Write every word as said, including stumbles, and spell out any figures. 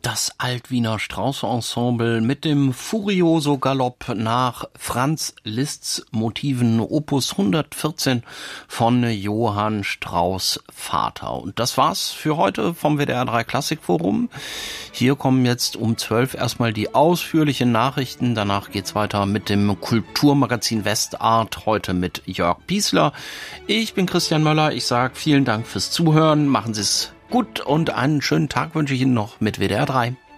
Das Alt-Wiener Strauß-Ensemble mit dem Furioso-Galopp nach Franz Liszt's Motiven Opus hundertvierzehn von Johann Strauß Vater. Und das war's für heute vom W D R drei Klassikforum. Hier kommen jetzt um zwölf erstmal die ausführlichen Nachrichten. Danach geht's weiter mit dem Kulturmagazin Westart, heute mit Jörg Piesler. Ich bin Christian Möller. Ich sage vielen Dank fürs Zuhören. Machen Sie es gut und einen schönen Tag wünsche ich Ihnen noch mit W D R drei.